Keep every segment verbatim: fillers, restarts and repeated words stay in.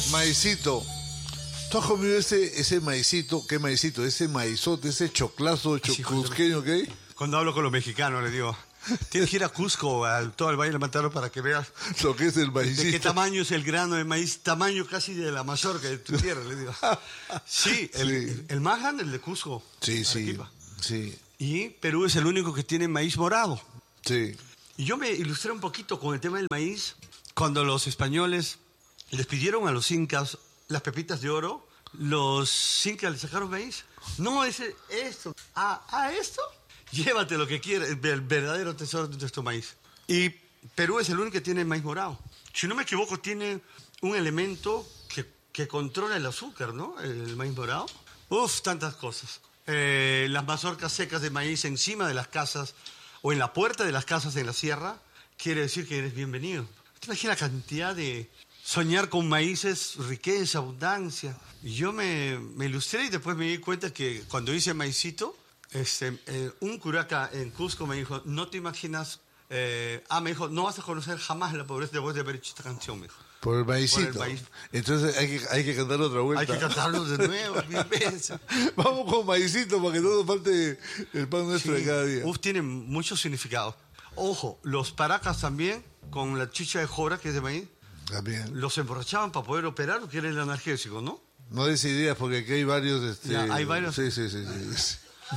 Maicito. ¿Tú has comido ese, ese maicito? ¿Qué maicito? Ese maizote, ese choclazo chocusqueño que hay. Cuando hablo con los mexicanos les digo, tienes que ir a Cusco, al, todo el Valle del Mantaro, para que veas lo que es el maicito. De qué tamaño es el grano de maíz, tamaño casi de la mazorca de tu tierra, les digo. Sí, el, Sí. el, el más grande, el de Cusco. Sí, sí, Arequipa. sí, Y Perú es el único que tiene maíz morado. sí. Y yo me ilustré un poquito con el tema del maíz cuando los españoles les pidieron a los incas las pepitas de oro. Los incas le sacaron maíz. No, ese, esto. Ah, ah, esto. Llévate lo que quieras, el verdadero tesoro de nuestro maíz. Y Perú es el único que tiene maíz morado. Si no me equivoco, tiene un elemento que, que controla el azúcar, ¿no? El maíz morado. Uf, tantas cosas. Eh, las mazorcas secas de maíz encima de las casas o en la puerta de las casas en la sierra, quiere decir que eres bienvenido. ¿Te imaginas la cantidad de soñar con maíces, riqueza, abundancia? Y yo me, me ilustré y después me di cuenta que cuando hice maicito, este, eh, un curaca en Cusco me dijo, no te imaginas, eh, ah, me dijo, no vas a conocer jamás la pobreza después de haber hecho esta canción, me dijo. Por el maicito. Por el maíz. Entonces hay que, hay que cantar otra vuelta. Hay que cantarlo de nuevo, mil veces. Vamos con maicito para que no nos falte el pan nuestro Sí. de cada día. Uf, tiene mucho significado. Ojo, los paracas también, con la chicha de jora, que es de maíz, También. los emborrachaban para poder operar, que era el analgésico, ¿no? No des ideas porque aquí hay varios... Este... Ya, hay varios. Sí, sí, sí. sí, sí.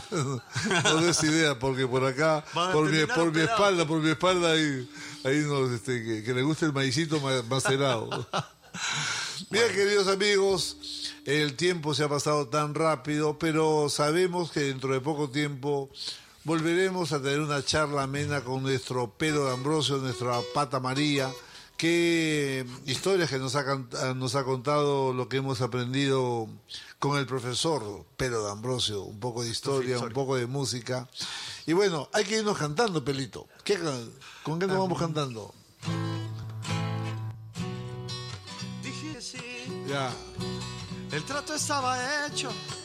No des ideas porque por acá, Van a por mi, terminar por mi operados. espalda, por mi espalda hay, hay unos este, que, que le gusta el maicito ma- macerado. Mira, Bueno. queridos amigos, el tiempo se ha pasado tan rápido, pero sabemos que dentro de poco tiempo volveremos a tener una charla amena con nuestro Pedro de Ambrosio, nuestra Pata María. Qué historias que nos ha, can- nos ha contado lo que hemos aprendido con el profesor Pedro de Ambrosio, un poco de historia, un poco de música. Y bueno, hay que irnos cantando, Pelito. ¿Qué, can- ¿Con qué nos vamos cantando? Dije sí, Ya. el trato estaba hecho,